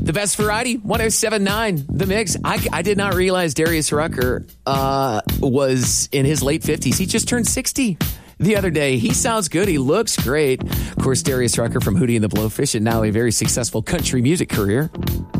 The best variety, 107.9, The Mix. I did not realize Darius Rucker was in his late 50s. He just turned 60 the other day. He sounds good. He looks great. Of course, Darius Rucker from Hootie and the Blowfish, and now a very successful country music career.